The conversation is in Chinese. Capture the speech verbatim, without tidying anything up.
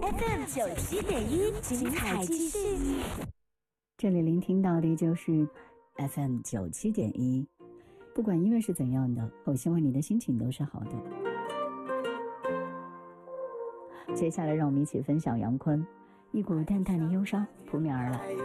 F M 九七点一，精彩继续。 这里聆听到的就是 F M 九七点一。不管音乐是怎样的，我希望你的心情都是好的。接下来让我们一起分享杨坤，一股淡淡的忧伤扑面而来。